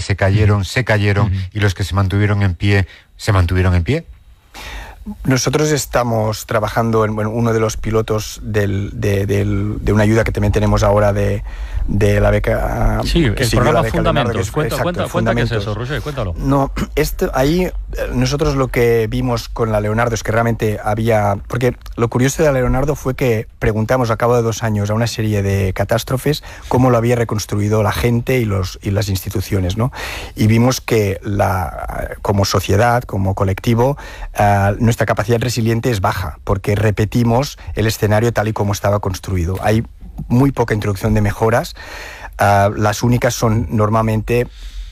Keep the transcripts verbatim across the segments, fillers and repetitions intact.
se cayeron, se cayeron, uh-huh. y los que se mantuvieron en pie, se mantuvieron en pie. Nosotros estamos trabajando en bueno, uno de los pilotos del, de, del, de una ayuda que también tenemos ahora de, de la beca. Sí, el que programa beca Fundamentos. Leonardo, es, cuenta, exacto, cuenta, Fundamentos. cuenta qué es eso, Roger, cuéntalo. No, esto, ahí nosotros lo que vimos con la Leonardo es que realmente había... Porque lo curioso de la Leonardo fue que preguntamos a cabo de dos años a una serie de catástrofes cómo lo había reconstruido la gente y, los, y las instituciones, ¿no? Y vimos que la, como sociedad, como colectivo, uh, nuestra capacidad resiliente es baja, porque repetimos el escenario tal y como estaba construido. Hay muy poca introducción de mejoras. Uh, las únicas son normalmente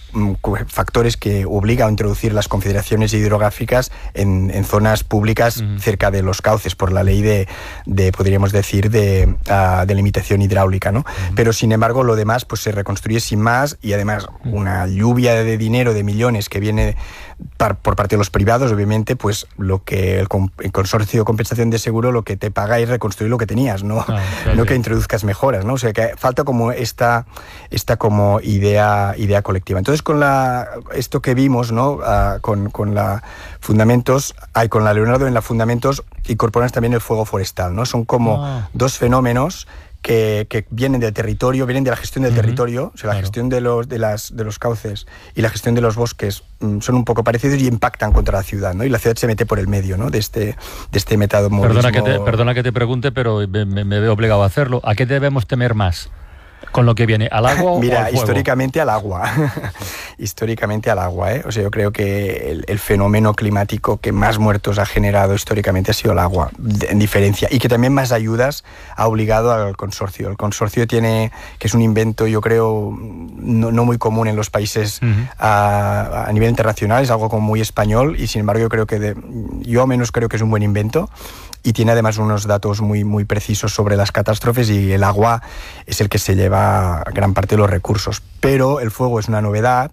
factores que obligan a introducir las confederaciones hidrográficas en, en zonas públicas uh-huh. cerca de los cauces por la ley de, de podríamos decir, de, uh, de limitación hidráulica, ¿no? Uh-huh. Pero sin embargo lo demás pues se reconstruye sin más y además una lluvia de dinero, de millones que viene par, por parte de los privados, obviamente, pues lo que el, el consorcio de compensación de seguro lo que te paga es reconstruir lo que tenías, no, ah, claro, no que introduzcas mejoras, ¿no? O sea que falta como esta, esta como idea, idea colectiva. Entonces con la, esto que vimos, ¿no? Uh, con, con la Fundamentos, hay con la Leonardo en la Fundamentos incorporan también el fuego forestal, ¿no? Son como ah. dos fenómenos que, que vienen del territorio, vienen de la gestión del uh-huh. territorio, o sea, la claro. gestión de los, de, las, de los cauces y la gestión de los bosques mm, son un poco parecidos y impactan contra la ciudad, ¿no? Y la ciudad se mete por el medio, ¿no? De este, de este metabolismo. Perdona que te, perdona que te pregunte, pero me, me veo obligado a hacerlo. ¿A qué debemos temer más? ¿Con lo que viene? ¿Al agua Mira, o al fuego? históricamente al agua. históricamente al agua, ¿eh? O sea, yo creo que el, el fenómeno climático que más muertos ha generado históricamente ha sido el agua, de, en diferencia. Y que también más ayudas ha obligado al consorcio. El consorcio tiene, que es un invento, yo creo, no, no muy común en los países uh-huh. a, a nivel internacional, es algo como muy español y sin embargo yo creo que, de, yo al menos creo que es un buen invento. Y tiene además unos datos muy, muy precisos sobre las catástrofes y el agua es el que se lleva gran parte de los recursos. Pero el fuego es una novedad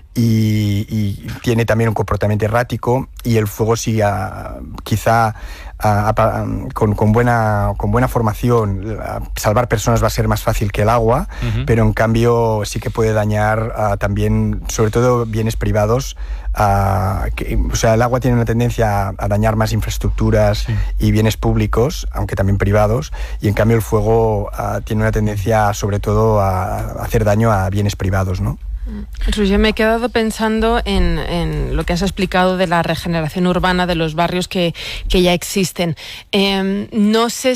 y, y tiene también un comportamiento errático y el fuego sí, a, quizá a, a, con, con, buena, con buena formación, a salvar personas va a ser más fácil que el agua, uh-huh. pero en cambio sí que puede dañar a, también, sobre todo bienes privados. Uh, que, o sea, el agua tiene una tendencia a, a dañar más infraestructuras sí. y bienes públicos, aunque también privados, y en cambio el fuego uh, tiene una tendencia sobre todo a, a hacer daño a bienes privados, ¿no? Roger, me he quedado pensando en, en lo que has explicado de la regeneración urbana de los barrios que, que ya existen. Eh, no sé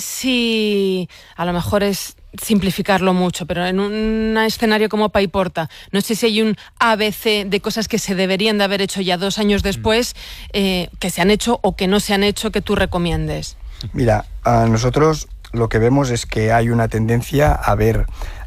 si a lo mejor es simplificarlo mucho, pero en un escenario como Paiporta, no sé si hay un A B C de cosas que se deberían de haber hecho ya dos años después, eh, que se han hecho o que no se han hecho, que tú recomiendes. Mira, a nosotros lo que vemos es que hay una tendencia a ver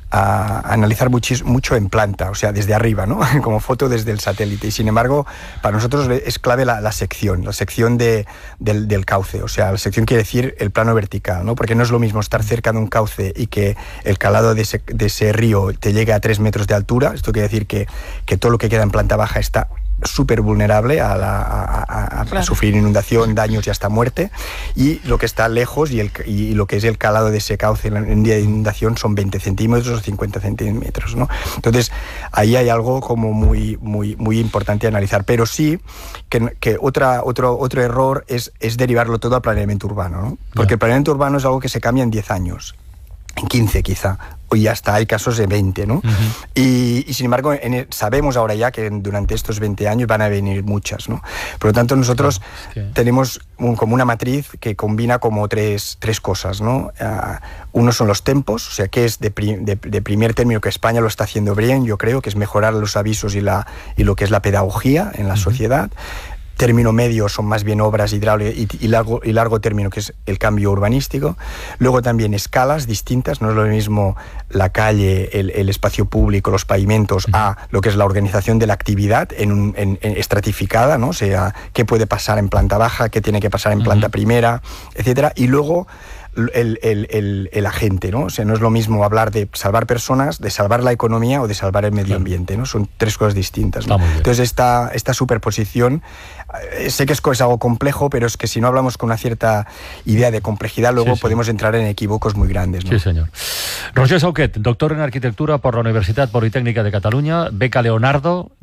a analizar muchis, mucho en planta, o sea, desde arriba, ¿no? Como foto desde el satélite. Y sin embargo, para nosotros es clave la, la sección, la sección de, del, del cauce. O sea, la sección quiere decir el plano vertical, ¿no? Porque no es lo mismo estar cerca de un cauce y que el calado de ese, de ese río te llegue a tres metros de altura. Esto quiere decir que, que todo lo que queda en planta baja está súper vulnerable a, la, a, a, a claro. sufrir inundación, daños y hasta muerte, y lo que está lejos y, el, y lo que es el calado de ese cauce en un día de inundación son veinte centímetros o cincuenta centímetros, ¿no? Entonces ahí hay algo como muy, muy, muy importante a analizar, pero sí que, que otra, otro, otro error es, es derivarlo todo al planeamiento urbano, ¿no? Porque yeah. el planeamiento urbano es algo que se cambia en diez años, en quince quizá, y hasta hay casos de veinte, ¿no? Uh-huh. Y, y sin embargo, en el, sabemos ahora ya que durante estos veinte años van a venir muchas, ¿no? Por lo tanto, nosotros oh, okay. tenemos un, como una matriz que combina como tres, tres cosas, ¿no? Uh, uno son los tempos, o sea, que es de, pri, de, de primer término, que España lo está haciendo bien, yo creo, que es mejorar los avisos y, la, y lo que es la pedagogía en la uh-huh. sociedad. Término medio son más bien obras hidráulicas y, y, largo, y largo término, que es el cambio urbanístico. Luego también escalas distintas, no es lo mismo la calle, el, el espacio público, los pavimentos, uh-huh. a lo que es la organización de la actividad en, un, en, en estratificada, ¿no? O sea, qué puede pasar en planta baja, qué tiene que pasar en uh-huh. planta primera, etcétera. Y luego El, el, el, el agente, ¿no? O sea, no es lo mismo hablar de salvar personas, de salvar la economía o de salvar el medio ambiente, ¿no? Son tres cosas distintas, ¿no? Entonces esta, esta superposición, eh, sé que es, es algo complejo, pero es que si no hablamos con una cierta idea de complejidad, luego sí, sí. podemos entrar en equívocos muy grandes, ¿no? Sí, señor. Roger Sauquet, doctor en arquitectura por la Universitat Politécnica de Cataluña, beca Leonardo.